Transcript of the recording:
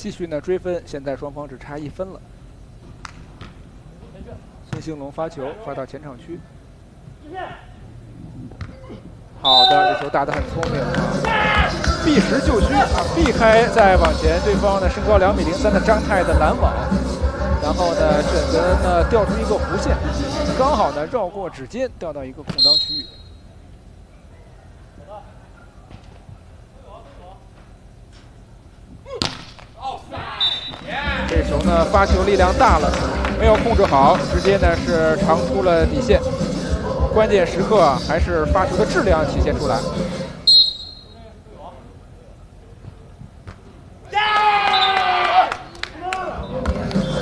继续呢追分，现在双方只差1分了。孙兴龙发球发到前场区，好的，这球打得很聪明啊，避实就虚啊，避开再往前对方呢身高2.03米的张泰的拦网，然后呢选择呢调出一个弧线，刚好呢绕过指尖调到一个空当区域。 这球呢，发球力量大了，没有控制好，直接呢是长出了底线。关键时刻啊，还是发球的质量体现出来。